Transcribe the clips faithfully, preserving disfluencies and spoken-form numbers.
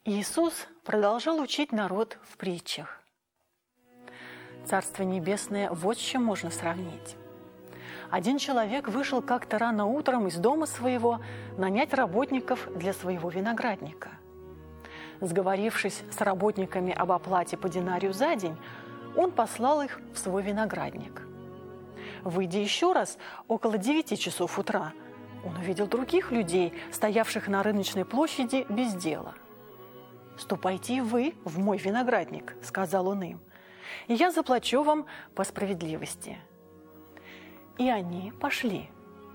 Иисус продолжал учить народ в притчах. Царство Небесное вот с чем можно сравнить. Один человек вышел как-то рано утром из дома своего нанять работников для своего виноградника. Сговорившись с работниками об оплате по динарию за день, он послал их в свой виноградник. Выйдя еще раз около девяти часов утра, он увидел других людей, стоявших на рыночной площади без дела. «Ступайте и вы в мой виноградник», – сказал он им, – «и я заплачу вам по справедливости». И они пошли.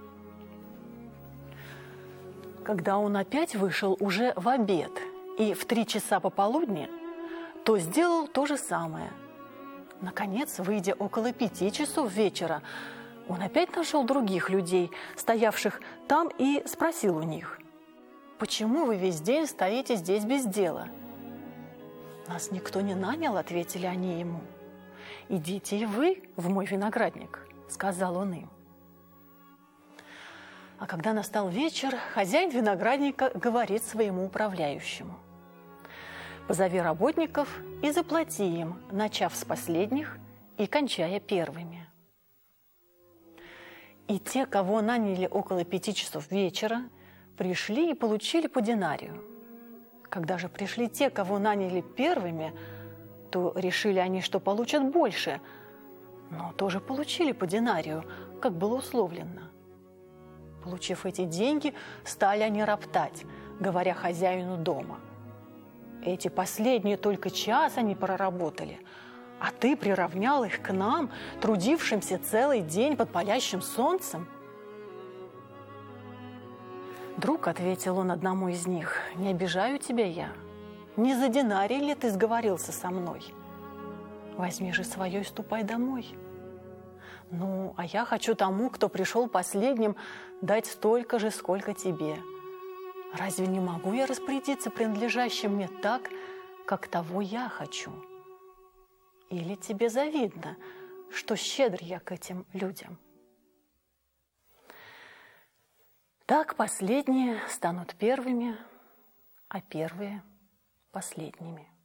Когда он опять вышел уже в обед и в три часа пополудни, то сделал то же самое. Наконец, выйдя около пяти часов вечера, он опять нашел других людей, стоявших там, и спросил у них: «Почему вы весь день стоите здесь без дела?» «Нас никто не нанял», — ответили они ему. «Идите и вы в мой виноградник», — сказал он им. А когда настал вечер, хозяин виноградника говорит своему управляющему: «Позови работников и заплати им, начав с последних и кончая первыми». И те, кого наняли около пяти часов вечера, пришли и получили по динарию. Когда же пришли те, кого наняли первыми, то решили они, что получат больше, но тоже получили по динарию, как было условлено. Получив эти деньги, стали они роптать, говоря хозяину дома: «Эти последние только час они проработали, а ты приравнял их к нам, трудившимся целый день под палящим солнцем». «Друг, — ответил он одному из них, — не обижаю тебя я. Не за динарий ли ты сговорился со мной? Возьми же свое и ступай домой». «Ну, а я хочу тому, кто пришел последним, дать столько же, сколько тебе. Разве не могу я распорядиться принадлежащим мне так, как того я хочу? Или тебе завидно, что щедр я к этим людям?» Так последние станут первыми, а первые – последними.